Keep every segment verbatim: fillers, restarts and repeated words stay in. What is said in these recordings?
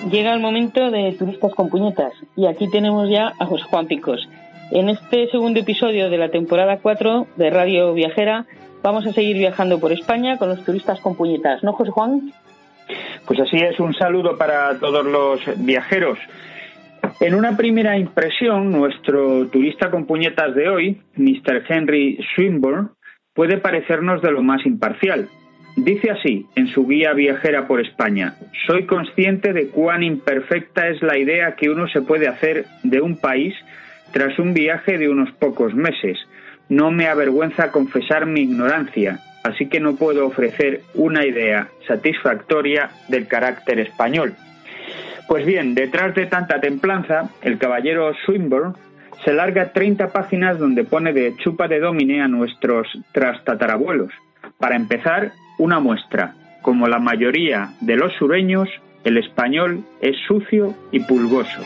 Llega el momento de Turistas con Puñetas y aquí tenemos ya a José Juan Picos. En este segundo episodio de la temporada cuatro de Radio Viajera vamos a seguir viajando por España con los Turistas con Puñetas, ¿no, José Juan? Pues así es, un saludo para todos los viajeros. En una primera impresión, nuestro turista con puñetas de hoy, mister Henry Swinburne, puede parecernos de lo más imparcial. Dice así en su guía viajera por España: soy consciente de cuán imperfecta es la idea que uno se puede hacer de un país tras un viaje de unos pocos meses. No me avergüenza confesar mi ignorancia, así que no puedo ofrecer una idea satisfactoria del carácter español. Pues bien, detrás de tanta templanza, el caballero Swinburne se larga treinta páginas donde pone de chupa de domine a nuestros trastatarabuelos. Para empezar, una muestra. Como la mayoría de los sureños, el español es sucio y pulgoso.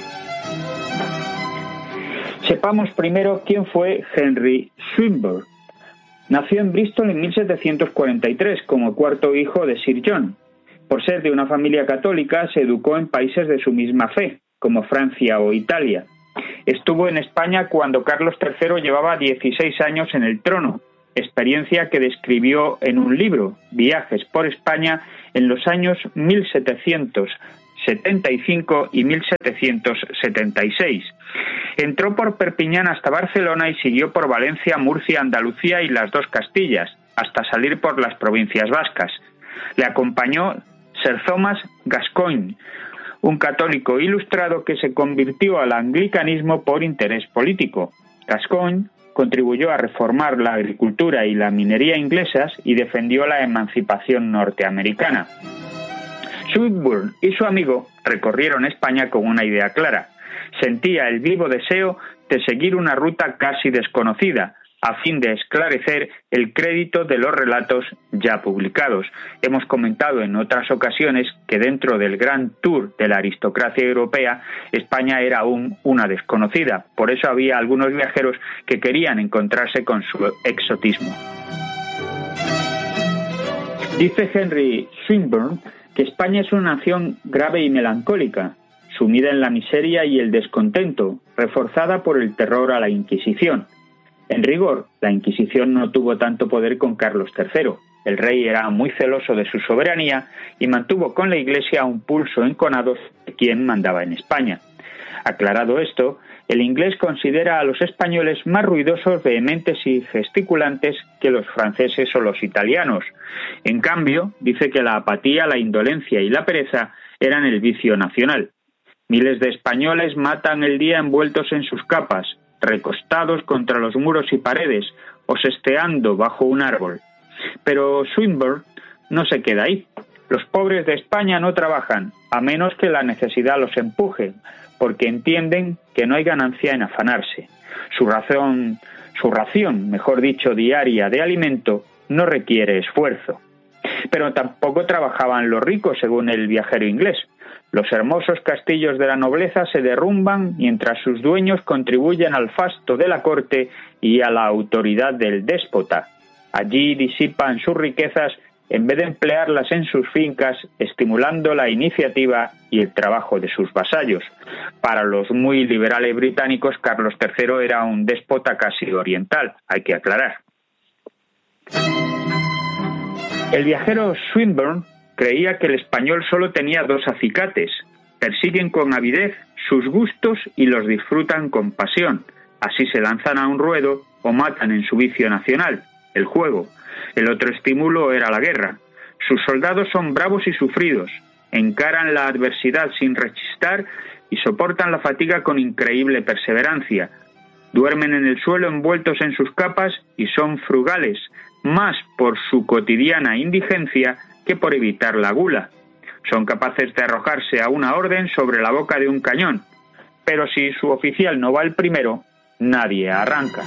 Sepamos primero quién fue Henry Swinburne. Nació en Bristol en mil setecientos cuarenta y tres como cuarto hijo de Sir John. Por ser de una familia católica, se educó en países de su misma fe, como Francia o Italia. Estuvo en España cuando Carlos tercero llevaba dieciséis años en el trono, experiencia que describió en un libro, Viajes por España, en los años mil setecientos setenta y cinco y mil setecientos setenta y seis. Entró por Perpiñán hasta Barcelona y siguió por Valencia, Murcia, Andalucía y las dos Castillas, hasta salir por las provincias vascas. Le acompañó Sir Thomas Gascoigne, un católico ilustrado que se convirtió al anglicanismo por interés político. Gascoigne contribuyó a reformar la agricultura y la minería inglesas y defendió la emancipación norteamericana. Swinburne y su amigo recorrieron España con una idea clara. Sentía el vivo deseo de seguir una ruta casi desconocida, a fin de esclarecer el crédito de los relatos ya publicados. Hemos comentado en otras ocasiones que dentro del gran tour de la aristocracia europea, España era aún una desconocida. Por eso había algunos viajeros que querían encontrarse con su exotismo. Dice Henry Swinburne que España es una nación grave y melancólica, sumida en la miseria y el descontento, reforzada por el terror a la Inquisición. En rigor, la Inquisición no tuvo tanto poder con Carlos tercero. El rey era muy celoso de su soberanía y mantuvo con la Iglesia un pulso enconado de quién mandaba en España. Aclarado esto, el inglés considera a los españoles más ruidosos, vehementes y gesticulantes que los franceses o los italianos. En cambio, dice que la apatía, la indolencia y la pereza eran el vicio nacional. Miles de españoles matan el día envueltos en sus capas, recostados contra los muros y paredes o sesteando bajo un árbol. Pero Swinburne no se queda ahí. Los pobres de España no trabajan, a menos que la necesidad los empuje, porque entienden que no hay ganancia en afanarse. Su ración, su ración, mejor dicho, diaria de alimento no requiere esfuerzo. Pero tampoco trabajaban los ricos, según el viajero inglés. Los hermosos castillos de la nobleza se derrumban mientras sus dueños contribuyen al fasto de la corte y a la autoridad del déspota. Allí disipan sus riquezas en vez de emplearlas en sus fincas, estimulando la iniciativa y el trabajo de sus vasallos. Para los muy liberales británicos, Carlos tercero era un déspota casi oriental, hay que aclarar. El viajero Swinburne creía que el español solo tenía dos acicates: persiguen con avidez sus gustos y los disfrutan con pasión. Así se lanzan a un ruedo o matan en su vicio nacional, el juego. El otro estímulo era la guerra. Sus soldados son bravos y sufridos, encaran la adversidad sin rechistar y soportan la fatiga con increíble perseverancia. Duermen en el suelo envueltos en sus capas y son frugales, más por su cotidiana indigencia que por evitar la gula. Son capaces de arrojarse a una orden sobre la boca de un cañón, pero si su oficial no va el primero, nadie arranca.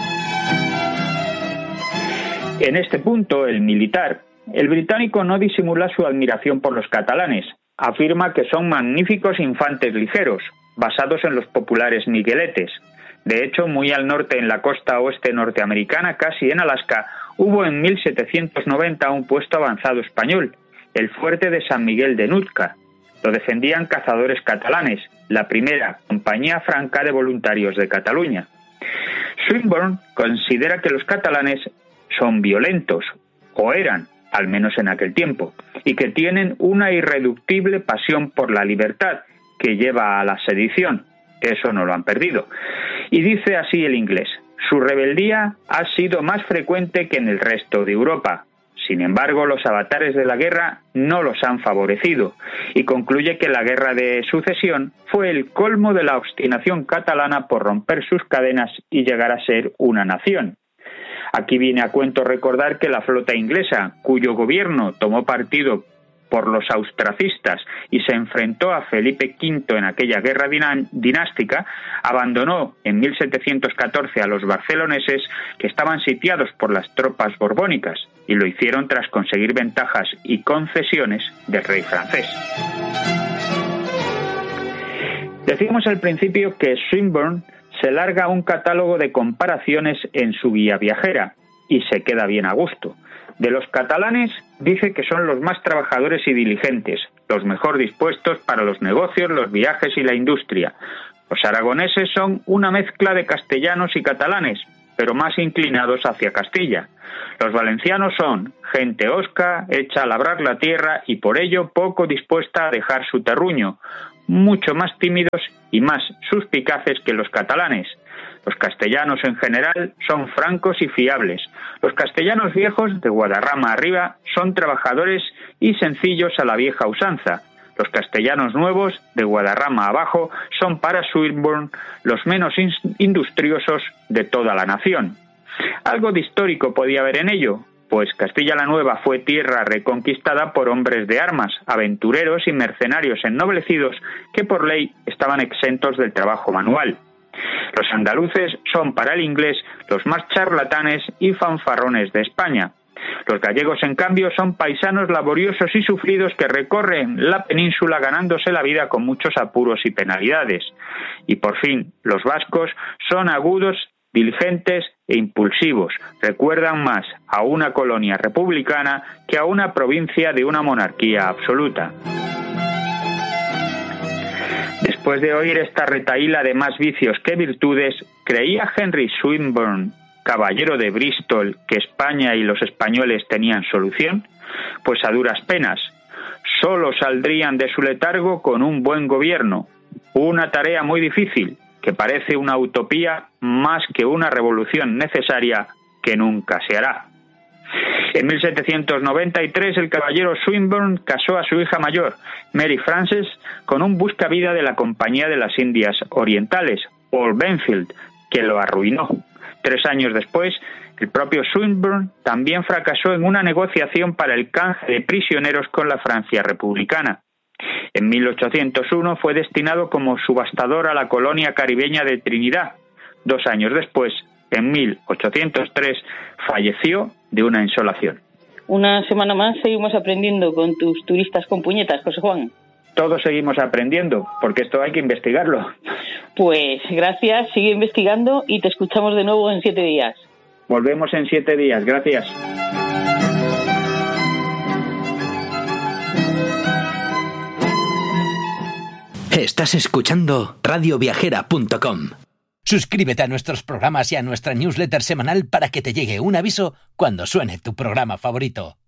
En este punto, el militar, el británico no disimula su admiración por los catalanes. Afirma que son magníficos infantes ligeros, basados en los populares migueletes. De hecho, muy al norte, en la costa oeste norteamericana, casi en Alaska, hubo en mil setecientos noventa un puesto avanzado español, el fuerte de San Miguel de Nootka. Lo defendían cazadores catalanes, la primera compañía franca de voluntarios de Cataluña. Swinburne considera que los catalanes son violentos, o eran, al menos en aquel tiempo, y que tienen una irreductible pasión por la libertad, que lleva a la sedición. Eso no lo han perdido. Y dice así el inglés: su rebeldía ha sido más frecuente que en el resto de Europa. Sin embargo, los avatares de la guerra no los han favorecido, y concluye que la guerra de sucesión fue el colmo de la obstinación catalana por romper sus cadenas y llegar a ser una nación. Aquí viene a cuento recordar que la flota inglesa, cuyo gobierno tomó partido por los austracistas y se enfrentó a Felipe quinto en aquella guerra dinástica, abandonó en mil setecientos catorce a los barceloneses, que estaban sitiados por las tropas borbónicas, y lo hicieron tras conseguir ventajas y concesiones del rey francés. Decíamos al principio que Swinburne se larga un catálogo de comparaciones en su guía viajera, y se queda bien a gusto. De los catalanes dice que son los más trabajadores y diligentes, los mejor dispuestos para los negocios, los viajes y la industria. Los aragoneses son una mezcla de castellanos y catalanes, pero más inclinados hacia Castilla. Los valencianos son gente hosca, hecha a labrar la tierra y por ello poco dispuesta a dejar su terruño, mucho más tímidos y más suspicaces que los catalanes. Los castellanos en general son francos y fiables. Los castellanos viejos, de Guadarrama arriba, son trabajadores y sencillos a la vieja usanza. Los castellanos nuevos, de Guadarrama abajo, son para Swinburne los menos industriosos de toda la nación. Algo de histórico podía haber en ello, pues Castilla la Nueva fue tierra reconquistada por hombres de armas, aventureros y mercenarios ennoblecidos que por ley estaban exentos del trabajo manual. Los andaluces son para el inglés los más charlatanes y fanfarrones de España. Los gallegos, en cambio, son paisanos laboriosos y sufridos que recorren la península ganándose la vida con muchos apuros y penalidades. Y por fin, los vascos son agudos, diligentes e impulsivos. Recuerdan más a una colonia republicana que a una provincia de una monarquía absoluta. Después de oír esta retahíla de más vicios que virtudes, ¿creía Henry Swinburne, caballero de Bristol, que España y los españoles tenían solución? Pues a duras penas. Solo saldrían de su letargo con un buen gobierno. Una tarea muy difícil, que parece una utopía más que una revolución necesaria que nunca se hará. En mil setecientos noventa y tres el caballero Swinburne casó a su hija mayor, Mary Frances, con un buscavida de la Compañía de las Indias Orientales, Paul Benfield, que lo arruinó. Tres años después, el propio Swinburne también fracasó en una negociación para el canje de prisioneros con la Francia republicana. En mil ochocientos uno fue destinado como subastador a la colonia caribeña de Trinidad. Dos años después, en mil ochocientos tres, falleció de una insolación. Una semana más seguimos aprendiendo con tus turistas con puñetas, José Juan. Todos seguimos aprendiendo, porque esto hay que investigarlo. Pues gracias, sigue investigando y te escuchamos de nuevo en siete días. Volvemos en siete días, gracias. Estás escuchando radio viajera punto com. Suscríbete a nuestros programas y a nuestra newsletter semanal para que te llegue un aviso cuando suene tu programa favorito.